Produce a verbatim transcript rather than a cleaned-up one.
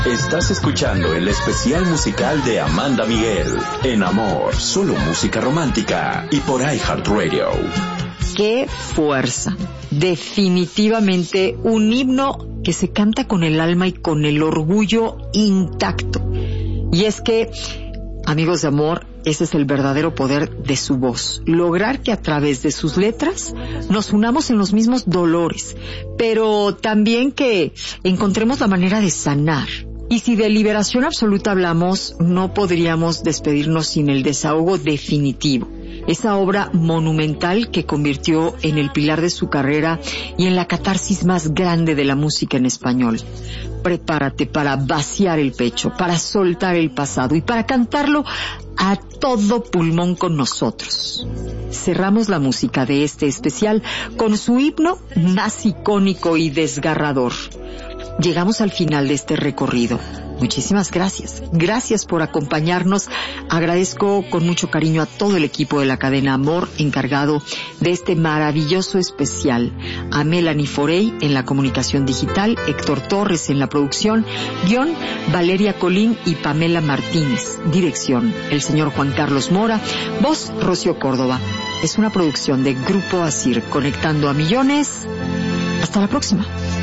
Estás escuchando el especial musical de Amanda Miguel en Amor, solo música romántica y por iHeartRadio. ¡Qué fuerza! Definitivamente un himno que se canta con el alma y con el orgullo intacto. Y es que, amigos de Amor, ese es el verdadero poder de su voz. Lograr que a través de sus letras nos unamos en los mismos dolores, pero también que encontremos la manera de sanar. Y si de liberación absoluta hablamos, no podríamos despedirnos sin el desahogo definitivo. Esa obra monumental que convirtió en el pilar de su carrera y en la catarsis más grande de la música en español. Prepárate para vaciar el pecho, para soltar el pasado y para cantarlo a todo pulmón con nosotros. Cerramos la música de este especial con su himno más icónico y desgarrador. Llegamos al final de este recorrido. Muchísimas gracias. Gracias por acompañarnos. Agradezco con mucho cariño a todo el equipo de la cadena Amor encargado de este maravilloso especial. A Melanie Forey en la comunicación digital, Héctor Torres en la producción, guión Valeria Colín y Pamela Martínez. Dirección el señor Juan Carlos Mora. Voz Rocío Córdoba. Es una producción de Grupo Asir, conectando a millones. Hasta la próxima.